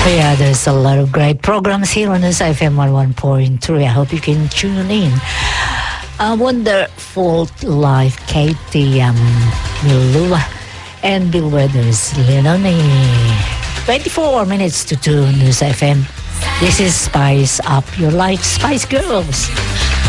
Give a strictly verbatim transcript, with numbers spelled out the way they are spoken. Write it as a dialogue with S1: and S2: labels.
S1: Yeah, there's a lot of great programs here on this F M one oh one point three. I hope you can tune in. A wonderful live Katie um, Milua and Bill Weathers, Leonone. twenty-four minutes to two News F M. This is Spice Up Your Life, Spice Girls.